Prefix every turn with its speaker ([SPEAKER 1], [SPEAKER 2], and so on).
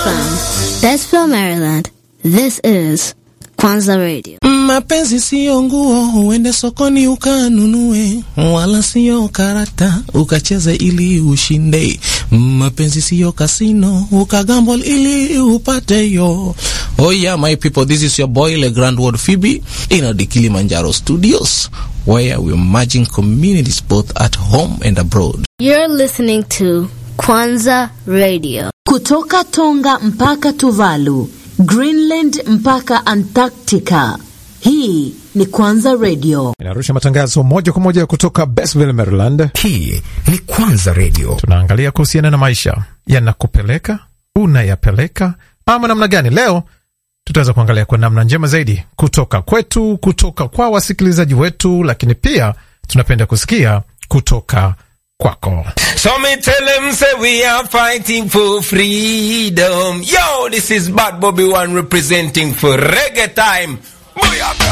[SPEAKER 1] from Bessville, Maryland, this is Kwanza Radio.
[SPEAKER 2] Mapenzi siyo nguo uende sokoni ukanunue, wala siyo karata ukacheze ili ushinde. Mapenzi siyo casino ukagamble ili upate yo. Oh yeah, my people, this is your boy Le Grand World Phoebe in the Kilimanjaro studios, where we're merging communities both at home and abroad.
[SPEAKER 1] You're listening to Kwanza Radio.
[SPEAKER 3] Kutoka Tonga mpaka Tuvalu, Greenland mpaka Antarctica. Hii ni Kwanza Radio.
[SPEAKER 4] Inarusha matangazo moja kwa moja kutoka Bessville, Maryland.
[SPEAKER 5] Hii ni Kwanza Radio.
[SPEAKER 4] Tunaangalia kuhusiana na maisha. Yanakupeleka, unayapeleka, ama namna gani? Leo tutaweza kuangalia kwa namna njema zaidi kutoka kwetu, kutoka kwa wasikilizaji wetu, lakini pia tunapenda kusikia kutoka kwako.
[SPEAKER 6] So me tell them say we are fighting for freedom. Yo, this is Bad Bobby One representing for reggae time. Booyaka!